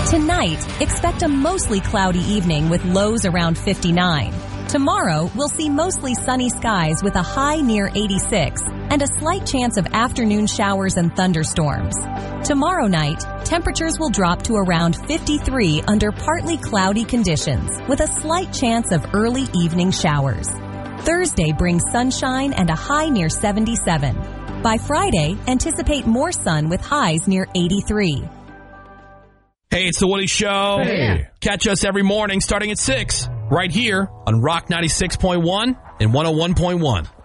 Tonight, expect a mostly cloudy evening with lows around 59. Tomorrow, we'll see mostly sunny skies with a high near 86 and a slight chance of afternoon showers and thunderstorms. Tomorrow night, temperatures will drop to around 53 under partly cloudy conditions with a slight chance of early evening showers. Thursday brings sunshine and a high near 77. By Friday, anticipate more sun with highs near 83. Hey, it's the Woody Show. Hey. Catch us every morning starting at 6, right here on Rock 96.1 and 101.1.